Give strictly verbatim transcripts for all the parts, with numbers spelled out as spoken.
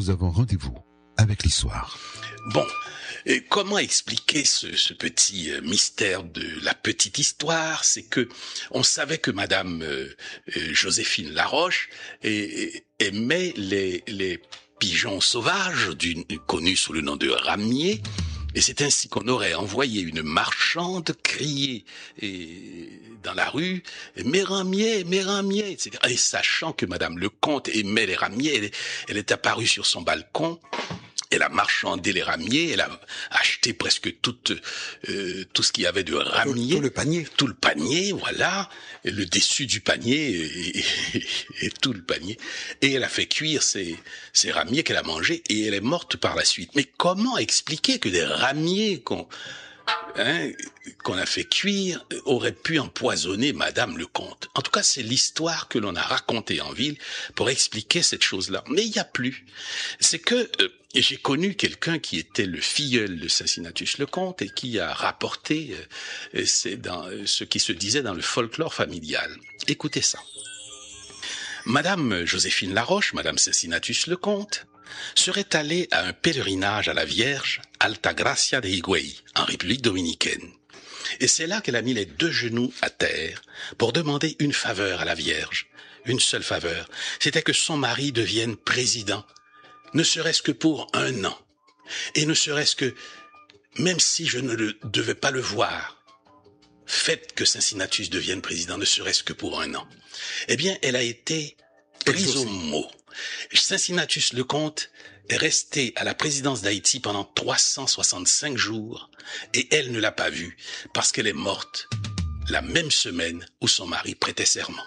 nous avons rendez-vous avec l'histoire. Bon, et comment expliquer ce, ce petit euh, mystère de la petite histoire? C'est que on savait que Madame euh, euh, Joséphine Laroche et, et, aimait les, les pigeons sauvages, d'une, connus sous le nom de ramiers, et c'est ainsi qu'on aurait envoyé une marchande crier et, dans la rue « Mes ramiers, mes ramiers !» et cetera. Et sachant que Madame le comte aimait les ramiers, elle, elle est apparue sur son balcon. Elle a marchandé les ramiers, elle a acheté presque tout, euh, tout ce qu'il y avait de ramiers. Tout, tout le panier. Tout le panier, voilà. Et le dessus du panier et, et, et tout le panier. Et elle a fait cuire ces, ces ramiers qu'elle a mangés et elle est morte par la suite. Mais comment expliquer que des ramiers qu'on, hein, qu'on a fait cuire auraient pu empoisonner Madame le comte? En tout cas, c'est l'histoire que l'on a racontée en ville pour expliquer cette chose-là. Mais il n'y a plus. C'est que... Euh, Et j'ai connu quelqu'un qui était le filleul de Cincinnatus le comte et qui a rapporté euh, c'est dans, euh, ce qui se disait dans le folklore familial. Écoutez ça. Madame Joséphine Laroche, Madame Cincinnatus le comte, serait allée à un pèlerinage à la Vierge Altagracia de Higüey, en République dominicaine. Et c'est là qu'elle a mis les deux genoux à terre pour demander une faveur à la Vierge. Une seule faveur, c'était que son mari devienne président, ne serait-ce que pour un an, et ne serait-ce que, même si je ne le, devais pas le voir, faites que Cincinnatus devienne président, ne serait-ce que pour un an. Eh bien, elle a été prise au mot. Cincinnatus le comte est resté à la présidence d'Haïti pendant trois cent soixante-cinq jours, et elle ne l'a pas vu, parce qu'elle est morte la même semaine où son mari prêtait serment.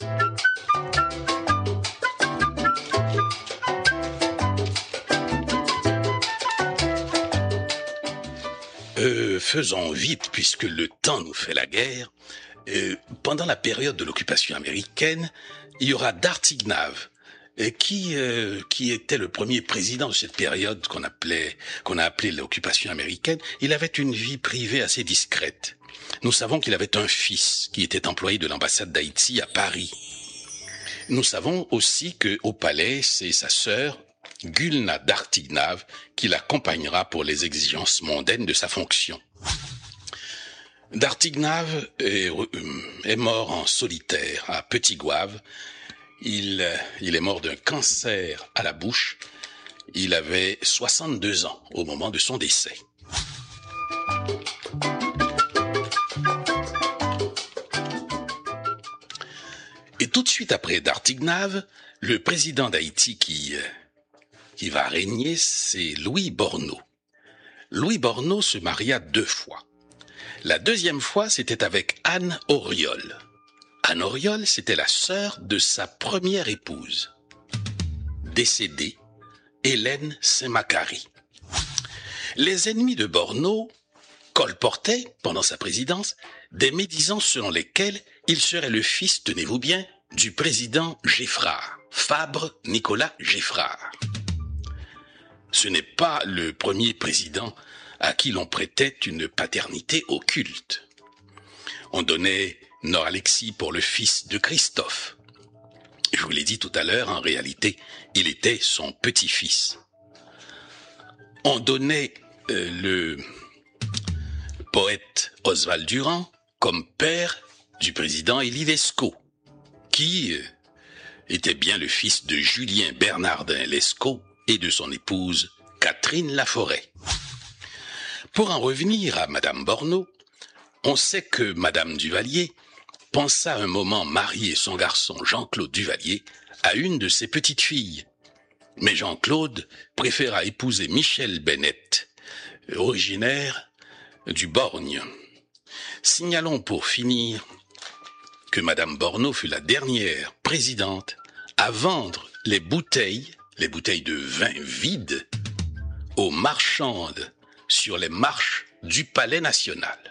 Euh, faisons vite, puisque le temps nous fait la guerre. Euh, pendant la période de l'occupation américaine, il y aura d'Artignave, euh, qui euh, qui était le premier président de cette période qu'on appelait qu'on a appelé l'occupation américaine. Il avait une vie privée assez discrète. Nous savons qu'il avait un fils qui était employé de l'ambassade d'Haïti à Paris. Nous savons aussi que au palais, c'est sa sœur Gulna d'Artignave qui l'accompagnera pour les exigences mondaines de sa fonction. D'Artignave est, est mort en solitaire à Petit Goâve. Il, il est mort d'un cancer à la bouche. Il avait soixante-deux ans au moment de son décès. Et tout de suite après d'Artignave, le président d'Haïti qui... qui va régner, c'est Louis Borneau. Louis Borneau se maria deux fois. La deuxième fois, c'était avec Anne Auriol. Anne Auriol, c'était la sœur de sa première épouse, décédée, Hélène Saint-Macary. Les ennemis de Borneau colportaient, pendant sa présidence, des médisances selon lesquelles il serait le fils, tenez-vous bien, du président Geffrard, Fabre Nicolas Geffrard. Ce n'est pas le premier président à qui l'on prêtait une paternité occulte. On donnait Nord-Alexis pour le fils de Christophe. Je vous l'ai dit tout à l'heure, en réalité, il était son petit-fils. On donnait euh, le poète Oswald Durand comme père du président Élie Lescaut, qui euh, était bien le fils de Julien Bernardin Lescaut et de son épouse Catherine Laforêt. Pour en revenir à Madame Borneau, on sait que Madame Duvalier pensa un moment marier son garçon Jean-Claude Duvalier à une de ses petites filles. Mais Jean-Claude préféra épouser Michel Bennett, originaire du Borgne. Signalons pour finir que Madame Borneau fut la dernière présidente à vendre les bouteilles les bouteilles de vin vides aux marchandes sur les marches du Palais National.